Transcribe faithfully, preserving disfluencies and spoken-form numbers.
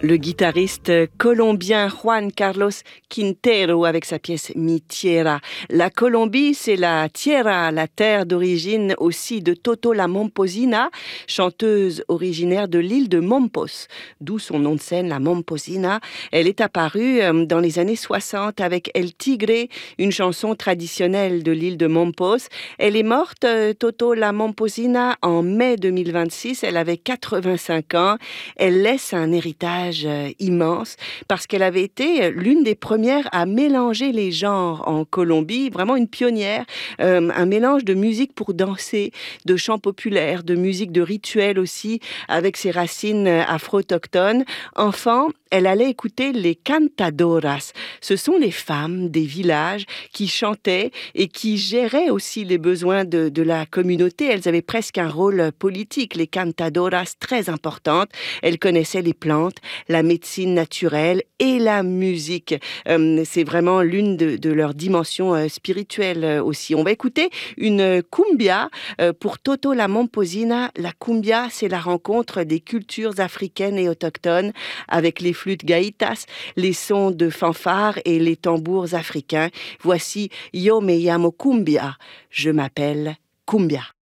Le guitariste colombien Juan Carlos Quintero avec sa pièce Mi Tierra. La Colombie, c'est la tierra, la terre d'origine aussi de Toto la Momposina, chanteuse originaire de l'île de Mompos, d'où son nom de scène, la Momposina. Elle est apparue dans les années soixante avec El Tigre, une chanson traditionnelle de l'île de Mompos. Elle est morte, Toto la Momposina, en mai deux mille vingt-six. Elle avait quatre-vingt-cinq ans. Elle laisse un héritage immense parce qu'elle avait été l'une des premières à mélanger les genres en Colombie, vraiment une pionnière, euh, un mélange de musique pour danser, de chants populaires, de musique de rituel aussi, avec ses racines afro-autochtones. Enfant, elle allait écouter les cantadoras. Ce sont les femmes des villages qui chantaient et qui géraient aussi les besoins de, de la communauté. Elles avaient presque un rôle politique, les cantadoras, très importantes. Elles connaissaient les plantes, la médecine naturelle et la musique. Euh, c'est vraiment l'une de, de leurs dimensions euh, spirituelles euh, aussi. On va écouter une cumbia euh, pour Toto la Momposina. La cumbia, c'est la rencontre des cultures africaines et autochtones avec les flûtes gaïtas, les sons de fanfare et les tambours africains. Voici Yo me llamo cumbia, je m'appelle cumbia.